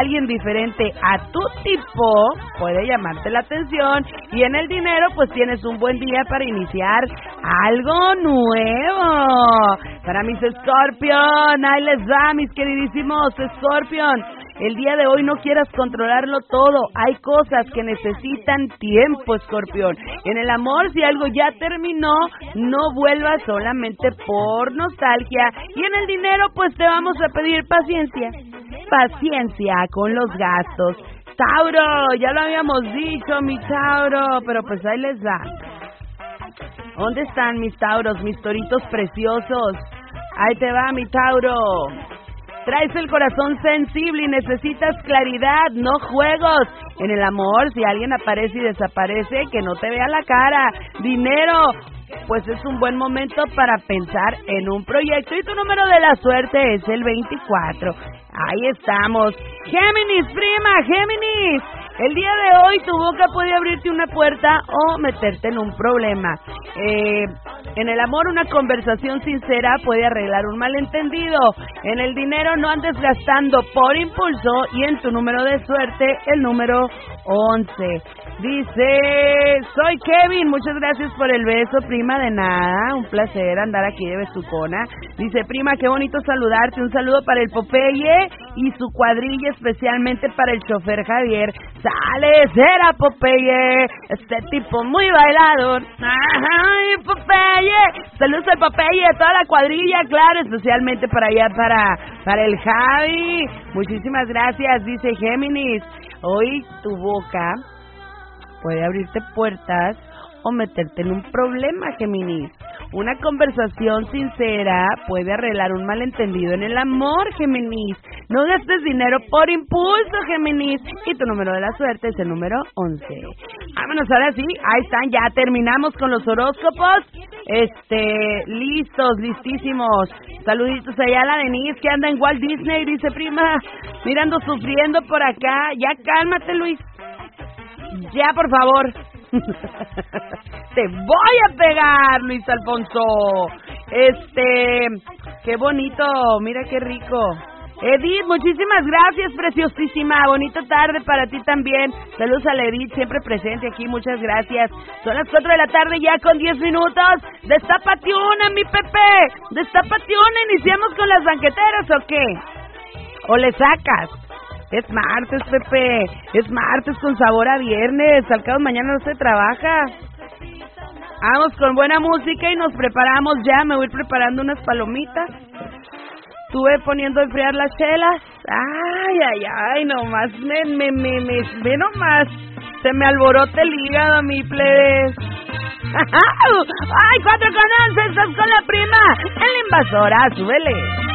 alguien diferente a tu tipo puede llamarte la atención, y en el dinero pues tienes un buen día para iniciar algo nuevo. Para mis Scorpion, ahí les va, mis queridísimos Scorpion. El día de hoy no quieras controlarlo todo, hay cosas que necesitan tiempo, Escorpión. En el amor, si algo ya terminó, no vuelvas solamente por nostalgia. Y en el dinero, pues te vamos a pedir paciencia. Paciencia con los gastos. Tauro, ya lo habíamos dicho, mi Tauro, pero pues ahí les va. ¿Dónde están mis Tauros, mis toritos preciosos? Ahí te va, mi Tauro. Traes el corazón sensible y necesitas claridad, no juegos. En el amor, si alguien aparece y desaparece, que no te vea la cara. Dinero, pues es un buen momento para pensar en un proyecto. Y tu número de la suerte es el 24. Ahí estamos. Géminis, prima, Géminis. El día de hoy tu boca puede abrirte una puerta o meterte en un problema. En el amor, una conversación sincera puede arreglar un malentendido. En el dinero, no andes gastando por impulso. Y en tu número de suerte, el número 11. Dice, soy Kevin, muchas gracias por el beso, prima, de nada, un placer andar aquí de besucona. Dice, prima, qué bonito saludarte, un saludo para el Popeye y su cuadrilla, especialmente para el chofer Javier. Sale, será Popeye, este tipo muy bailador. Ay, Popeye, saludos al Popeye, a toda la cuadrilla, claro, especialmente para allá, para el Javi. Muchísimas gracias, dice Géminis. Hoy tu boca puede abrirte puertas o meterte en un problema, Géminis. Una conversación sincera puede arreglar un malentendido en el amor, Géminis. No gastes dinero por impulso, Géminis. Y tu número de la suerte es el número 11. Vámonos, ahora sí, ahí están, ya terminamos con los horóscopos. Listos, listísimos. Saluditos allá a la Denise que anda en Walt Disney. Dice, prima, mirando sufriendo por acá. Ya cálmate, Luis. Ya, por favor. Te voy a pegar, Luis Alfonso. Qué bonito, mira qué rico. Edith, muchísimas gracias, preciosísima. Bonita tarde para ti también. Saludos a la Edith, siempre presente aquí, muchas gracias. Son las 4 de la tarde ya con 10 minutos. Destápate una, mi Pepe. Destápate una, ¿iniciamos con las banqueteras o qué? ¿O le sacas? Es martes, Pepe. Es martes con sabor a viernes. Al cabo mañana no se trabaja. Vamos con buena música y nos preparamos ya. Me voy preparando unas palomitas. Estuve poniendo a enfriar las chelas. Ay, nomás me nomás. Se me alborota el hígado, mi plebes. Ay, 4 con 11, estás con la prima. En la invasora, súbele.